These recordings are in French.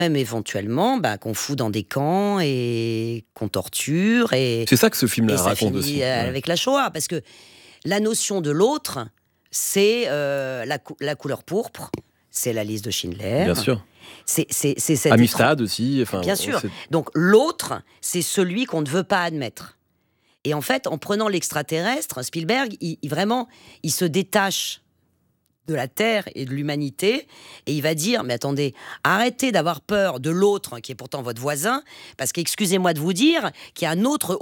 même éventuellement qu'on fout dans des camps et qu'on torture. Et c'est ça que ce film-là ça raconte finit aussi. avec la Shoah, parce que la notion de l'autre, c'est la couleur pourpre, c'est la liste de Schindler. Bien sûr. C'est cette Amistad aussi. Bien sûr. Donc l'autre, c'est celui qu'on ne veut pas admettre. Et en fait, en prenant l'extraterrestre, Spielberg, il se détache de la Terre et de l'humanité, et il va dire, mais attendez, arrêtez d'avoir peur de l'autre, qui est pourtant votre voisin, parce qu'excusez-moi de vous dire qu'il y a un autre,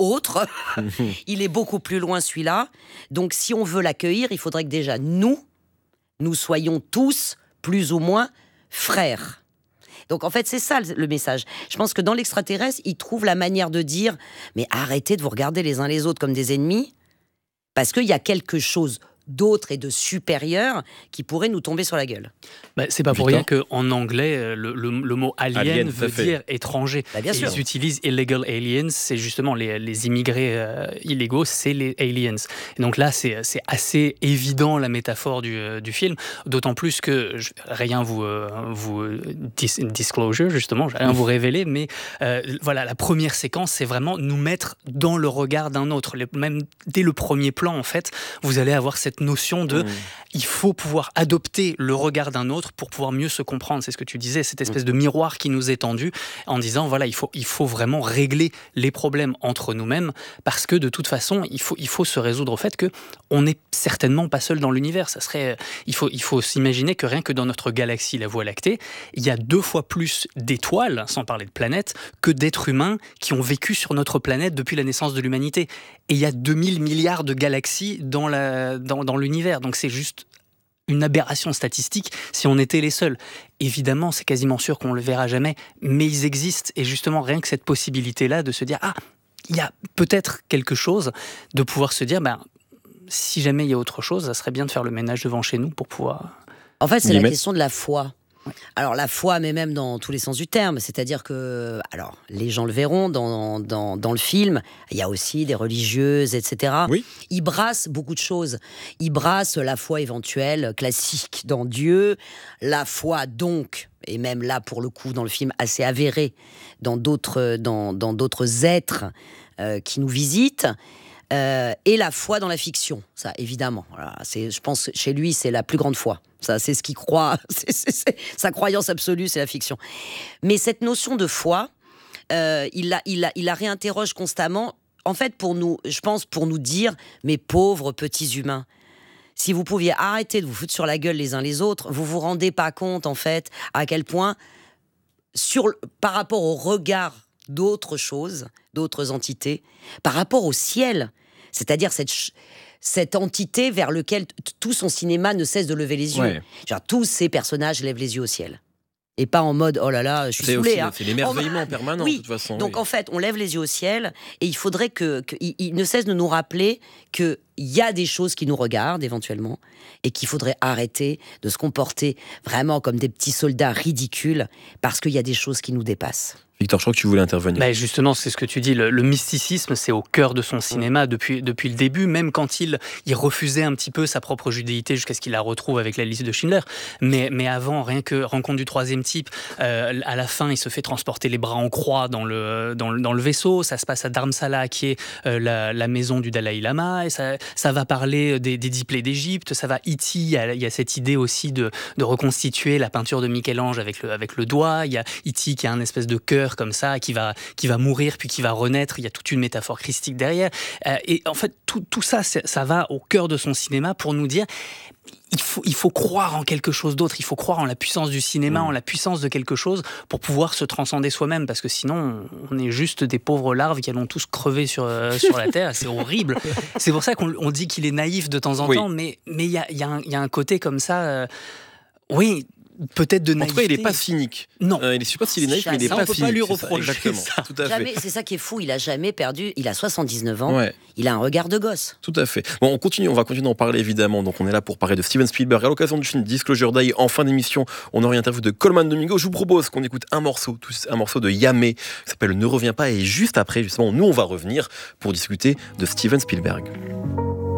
il est beaucoup plus loin celui-là, donc si on veut l'accueillir, il faudrait que déjà nous soyons tous, plus ou moins, frères. Donc en fait, c'est ça le message. Je pense que dans l'extraterrestre, il trouve la manière de dire, mais arrêtez de vous regarder les uns les autres comme des ennemis, parce qu'il y a quelque chose d'autre et de supérieur qui pourrait nous tomber sur la gueule. C'est pas pour rien qu'en anglais, le mot alien veut dire étranger. Bien sûr. Ils utilisent illegal aliens, c'est justement les immigrés illégaux, c'est les aliens. Et donc là, c'est assez évident la métaphore du film, d'autant plus que, rien vous disclosure justement, rien vous révéler, mais voilà, la première séquence, c'est vraiment nous mettre dans le regard d'un autre. Même dès le premier plan, en fait, vous allez avoir cette notion de il faut pouvoir adopter le regard d'un autre pour pouvoir mieux se comprendre. C'est ce que tu disais, cette espèce de miroir qui nous est tendu en disant voilà, il faut vraiment régler les problèmes entre nous-mêmes, parce que de toute façon, il faut se résoudre au fait que on n'est certainement pas seul dans l'univers. Ça serait, il faut s'imaginer que rien que dans notre galaxie, la Voie lactée, il y a 2 fois plus d'étoiles, sans parler de planètes, que d'êtres humains qui ont vécu sur notre planète depuis la naissance de l'humanité. Et il y a 2000 milliards de galaxies dans l'univers. Donc c'est juste une aberration statistique si on était les seuls. Évidemment, c'est quasiment sûr qu'on ne le verra jamais, mais ils existent. Et justement, rien que cette possibilité-là de se dire « Ah, il y a peut-être quelque chose », de pouvoir se dire si jamais il y a autre chose, ça serait bien de faire le ménage devant chez nous pour pouvoir... En fait, c'est la question de la foi. Alors la foi, mais même dans tous les sens du terme, c'est-à-dire que, alors les gens le verront dans le film, il y a aussi des religieuses, etc. Oui. Ils brassent beaucoup de choses. Ils brassent la foi éventuelle, classique dans Dieu, la foi donc, et même là pour le coup dans le film assez avérée, dans d'autres êtres qui nous visitent. Et la foi dans la fiction, ça évidemment. Voilà, je pense que chez lui, c'est la plus grande foi. Ça, c'est ce qu'il croit. C'est sa croyance absolue, c'est la fiction. Mais cette notion de foi, il la réinterroge constamment. En fait, pour nous dire, mes pauvres petits humains, si vous pouviez arrêter de vous foutre sur la gueule les uns les autres, vous vous rendez pas compte en fait à quel point, par rapport au regard d'autres choses, d'autres entités, par rapport au ciel, c'est-à-dire cette entité vers laquelle tout son cinéma ne cesse de lever les yeux. Ouais. Genre, tous ces personnages lèvent les yeux au ciel. Et pas en mode, oh là là, je suis saoulé. C'est l'émerveillement permanent, oui. de toute façon. Donc en fait, on lève les yeux au ciel, et il faudrait qu'il ne cesse de nous rappeler qu'il y a des choses qui nous regardent, éventuellement, et qu'il faudrait arrêter de se comporter vraiment comme des petits soldats ridicules, parce qu'il y a des choses qui nous dépassent. Victor, je crois que tu voulais intervenir. Justement, c'est ce que tu dis, le mysticisme, c'est au cœur de son cinéma depuis le début, même quand il refusait un petit peu sa propre judéité jusqu'à ce qu'il la retrouve avec la liste de Schindler. Mais avant, rien que Rencontre du troisième type, à la fin, il se fait transporter les bras en croix dans le vaisseau. Ça se passe à Dharamsala, qui est la maison du Dalai Lama, et ça va parler des 10 plaies d'Égypte. Ça va E.T., il y a cette idée aussi de reconstituer la peinture de Michel-Ange avec le doigt. Il y a E.T. qui a un espèce de cœur comme ça, qui va mourir puis qui va renaître. Il y a toute une métaphore christique derrière. Et en fait, tout ça, ça va au cœur de son cinéma pour nous dire il faut croire en quelque chose d'autre, il faut croire en la puissance du cinéma, en la puissance de quelque chose pour pouvoir se transcender soi-même, parce que sinon, on est juste des pauvres larves qui allons tous crever sur la Terre. C'est horrible. C'est pour ça qu'on dit qu'il est naïf de temps en temps, mais il y a un côté comme ça... oui, peut-être de naïveté. En tout cas, il n'est pas cynique. Non. Je ne sais pas s'il est naïf, mais il n'est pas cynique. On ne peut pas lui reprocher exactement. ça. Tout à fait. C'est ça qui est fou, il a jamais perdu, il a 79 ans, Ouais. Il a un regard de gosse. Tout à fait. Bon, on va continuer d'en parler évidemment. Donc on est là pour parler de Steven Spielberg. À l'occasion du film Disclosure Day, en fin d'émission, on aura une interview de Colman Domingo. Je vous propose qu'on écoute un morceau de Yamé, qui s'appelle Ne reviens pas. Et juste après, justement, nous on va revenir pour discuter de Steven Spielberg.